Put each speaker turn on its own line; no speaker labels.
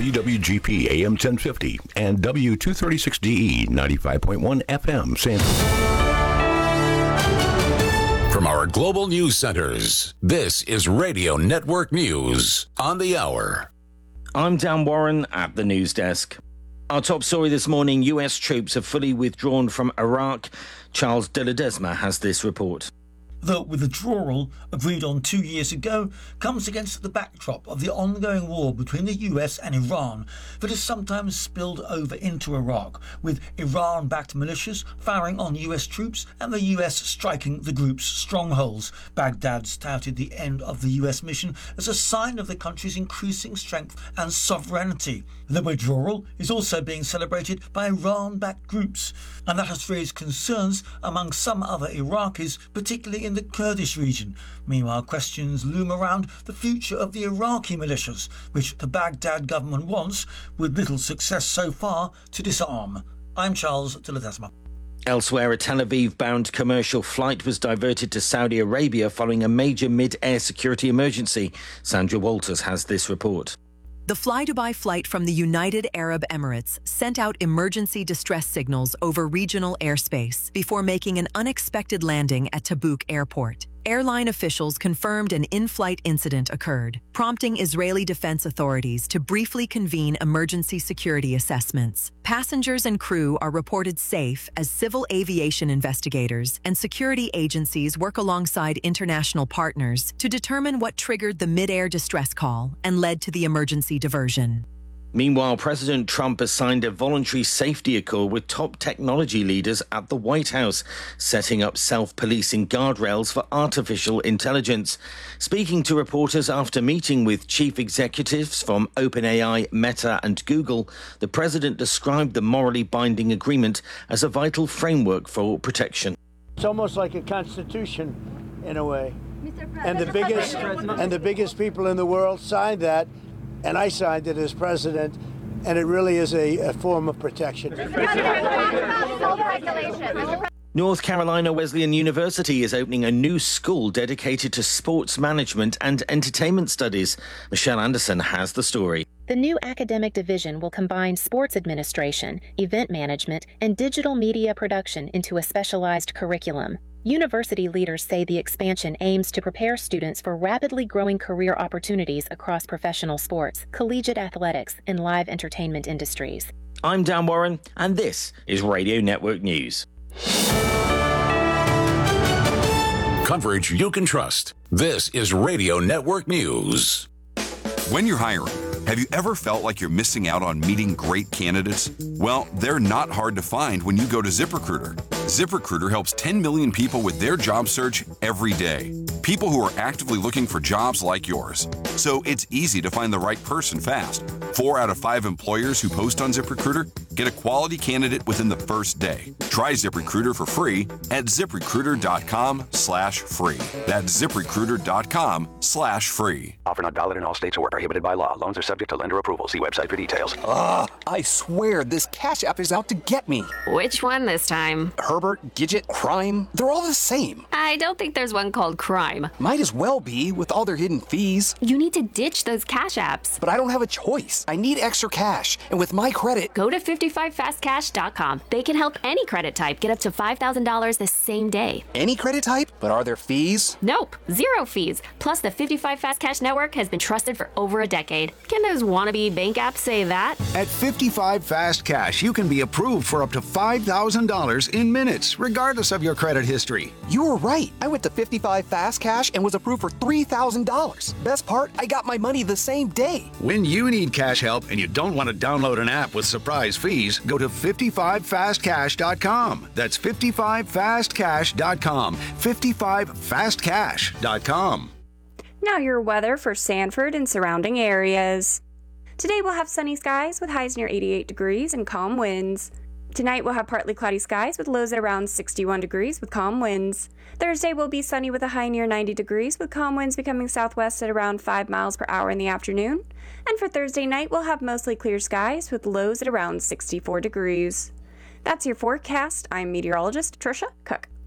WWGP AM 1050 and W236DE 95.1 FM San
From our global news centers, this is Radio Network News on the hour.
I'm Dan Warren at the news desk. Our top story this morning, US troops have fully withdrawn from Iraq. Charles de Ledesma has this report.
The withdrawal, agreed on 2 years ago, comes against the backdrop of the ongoing war between the US and Iran that has sometimes spilled over into Iraq, with Iran-backed militias firing on US troops and the US striking the group's strongholds. Baghdad's touted the end of the US mission as a sign of the country's increasing strength and sovereignty. The withdrawal is also being celebrated by Iran-backed groups, and that has raised concerns among some other Iraqis, particularly in the Kurdish region. Meanwhile, questions loom around the future of the Iraqi militias, which the Baghdad government wants, with little success so far, to disarm. I'm Charles de Ledesma.
Elsewhere, a Tel Aviv-bound commercial flight was diverted to Saudi Arabia following a major mid-air security emergency. Sandra Walters has this report.
The Fly-Dubai flight from the United Arab Emirates sent out emergency distress signals over regional airspace before making an unexpected landing at Tabuk Airport. Airline officials confirmed an in-flight incident occurred, prompting Israeli defense authorities to briefly convene emergency security assessments. Passengers and crew are reported safe as civil aviation investigators and security agencies work alongside international partners to determine what triggered the mid-air distress call and led to the emergency diversion.
Meanwhile, President Trump has signed a voluntary safety accord with top technology leaders at the White House, setting up self-policing guardrails for artificial intelligence. Speaking to reporters after meeting with chief executives from OpenAI, Meta and Google, the president described the morally binding agreement as a vital framework for protection.
It's almost like a constitution in a way. And the biggest people in the world signed that. And I signed it as president, and it really is a form of protection.
North Carolina Wesleyan University is opening a new school dedicated to sports management and entertainment studies. Michelle Anderson has the story.
The new academic division will combine sports administration, event management, and digital media production into a specialized curriculum. University leaders say the expansion aims to prepare students for rapidly growing career opportunities across professional sports, collegiate athletics, and live entertainment industries.
I'm Dan Warren, and this is Radio Network News.
Coverage you can trust. This is Radio Network News.
When you're hiring, have you ever felt like you're missing out on meeting great candidates? Well, they're not hard to find when you go to ZipRecruiter. ZipRecruiter helps 10 million people with their job search every day. People who are actively looking for jobs like yours. So it's easy to find the right person fast. 4 out of 5 employers who post on ZipRecruiter get a quality candidate within the first day. Try ZipRecruiter for free at ZipRecruiter.com/free. That's ZipRecruiter.com/free.
Offer not valid in all states or prohibited by law. Loans are subject to lender approval. See website for details.
I swear this Cash App is out to get me.
Which one this time?
Herbert, Gidget, Crime, they're all the same.
I don't think there's one called Crime.
Might as well be with all their hidden fees.
You need to ditch those Cash Apps.
But I don't have a choice. I need extra cash. And with my credit...
Go to 55fastcash.com. They can help any credit type get up to $5,000 the same day.
Any credit type? But are there fees?
Nope. 0 fees. Plus, the 55 Fast Cash network has been trusted for over a decade. Can those wannabe bank apps say that?
At 55 Fast Cash, you can be approved for up to $5,000 in minutes, regardless of your credit history.
You were right. I went to 55 Fast Cash and was approved for $3,000. Best part, I got my money the same day.
When you need cash help and you don't want to download an app with surprise fees, go to 55fastcash.com. That's 55fastcash.com. 55fastcash.com.
Now your weather for Sanford and surrounding areas. Today we'll have sunny skies with highs near 88 degrees and calm winds. Tonight we'll have partly cloudy skies with lows at around 61 degrees with calm winds. Thursday will be sunny with a high near 90 degrees with calm winds becoming southwest at around 5 miles per hour in the afternoon. And for Thursday night we'll have mostly clear skies with lows at around 64 degrees. That's your forecast. I'm meteorologist Trisha Cook.